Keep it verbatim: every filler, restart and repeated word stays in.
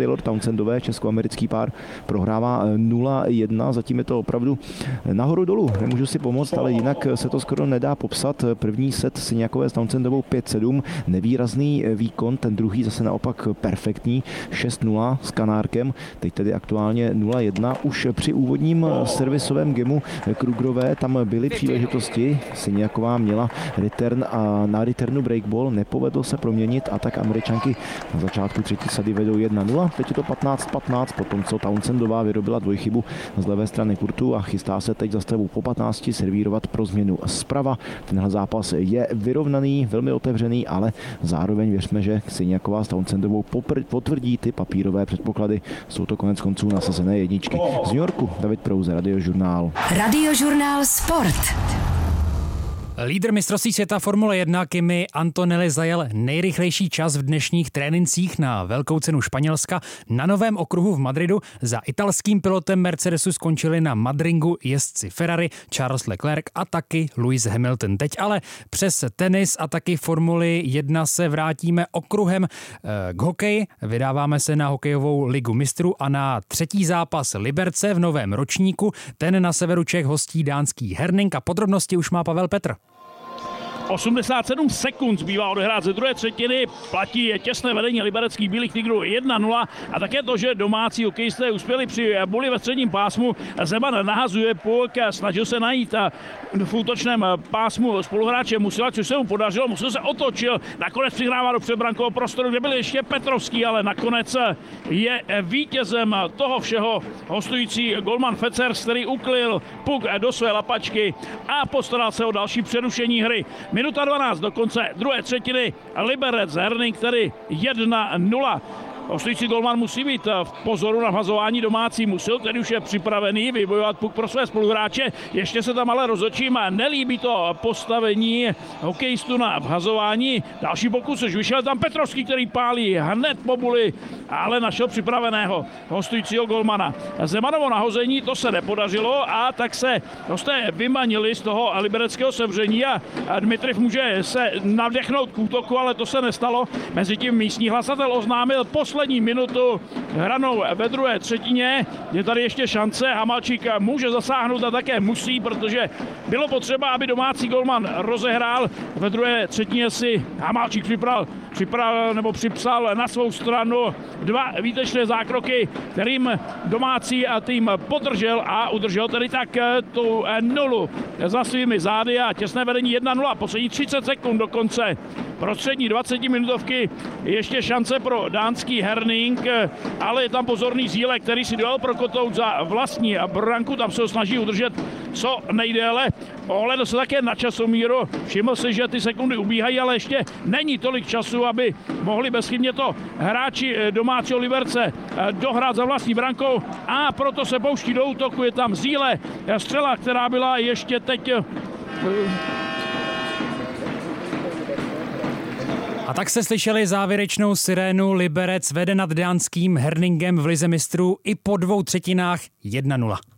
Taylor Townsendové, českoamerický pár, prohrává nula jedna, zatím je to opravdu nahoru dolů, nemůžu si pomoct, ale jinak se to skoro nedá popsat. První set Siniakové s Townsendovou pět sedm, nevýrazný výkon, ten druhý zase naopak perfektní, šest nula s Kanárkem, teď tedy aktuálně nula jedna. Už při úvodním servisovém gemu Krugerové tam byly příležitosti, Siniaková měla return a na returnu breakball nepovedlo se proměnit a tak Američanky na začátku třetí sady vedou jedna nula, teď je to patnáct patnáct, potom co Townsendová vyrobila dvojchybu z levé strany kurtu a chystá se teď za stavu po patnácti servírovat pro změnu zprava. Tenhle zápas je vyrovnaný, velmi otevřený, ale zároveň věřme, že Siniaková s Townsendovou potvrdí ty papírové předpoklady. Jsou to konec konců nasazené jedničky. Z New Yorku David Prouze, Radiožurnál. Radiožurnál Sport. Lídr mistrovství světa Formule jedna Kimi Antonelli zajel nejrychlejší čas v dnešních trénincích na velkou cenu Španělska. Na novém okruhu v Madridu za italským pilotem Mercedesu skončili na madringu jezdci Ferrari, Charles Leclerc a taky Lewis Hamilton. Teď ale přes tenis a taky Formuli jedna se vrátíme okruhem k hokeji. Vydáváme se na hokejovou ligu mistrů a na třetí zápas Liberce v novém ročníku. Ten na severu Čech hostí dánský Herning a podrobnosti už má Pavel Petr. osmdesát sedm sekund zbývá odehrát ze druhé třetiny, platí těsné vedení libereckých Bílých tigrů jedna nula a také to, že domácí hokejisté uspěli při boli ve středním pásmu. Zeman nahazuje puk, snažil se najít v útočném pásmu spoluhráče Musila, což se mu podařilo, Musil se otočil, nakonec přihrává do předbrankového prostoru, kde byl ještě Petrovský, ale nakonec je vítězem toho všeho hostující golman Fecers, který ukryl puk do své lapačky a postaral se o další přerušení hry. Minuta dvanáct do konce druhé třetiny, Liberec Herning, tedy jedna nula. Hostující golman musí být v pozoru na vhazování, domácí Musil, který už je připravený vybojovat puk pro své spoluhráče. Ještě se tam ale rozhodčím nelíbí to postavení hokejistu na vhazování. Další pokus, už vyšel tam Petrovský, který pálí hned po buli, ale našel připraveného hostujícího golmana. Zemanovo nahození, to se nepodařilo a tak se hosté vymanili z toho libereckého sevření a Dmitriv může se nadechnout k útoku, ale to se nestalo. Mezitím místní hlasatel oznámil poslední minutu hranou ve druhé třetině. Je tady ještě šance, Hamalčík může zasáhnout a také musí, protože bylo potřeba, aby domácí golman rozehrál. Ve druhé třetině si Hamalčík připravil, připravil nebo připsal na svou stranu dva výtečné zákroky, kterým domácí tým podržel a udržel tedy tak tu nulu za svými zády a těsné vedení jedna nula. Poslední třicet sekund do konce prostřední dvacetiminutovky ještě šance pro dánský Herning, ale je tam pozorný Zíle, který si dojel pro kotout za vlastní branku, tam se ho snaží udržet co nejdéle. Ohledl se také na časomíru, všiml si, že ty sekundy ubíhají, ale ještě není tolik času, aby mohli bezchybně to hráči domácího Liberce dohrát za vlastní brankou a proto se pouští do útoku, je tam Zíle, střela, která byla ještě teď... A tak se slyšeli závěrečnou sirénu. Liberec vede nad dánským Herningem v lize mistrů i po dvou třetinách jedna nula.